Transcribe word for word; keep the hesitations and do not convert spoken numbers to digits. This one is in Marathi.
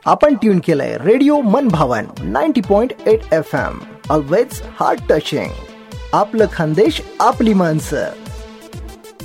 आपण ट्यून केलंय रेडिओ मन भावन ninety point eight F M. Always heart touching. आपलं खानदेश आपली माणसं.